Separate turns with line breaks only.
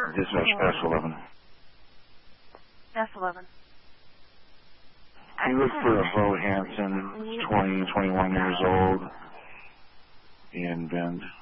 Dispatch S11.
S11.
Can you look for Bo Hansen, 20, 21 years old, in Bend?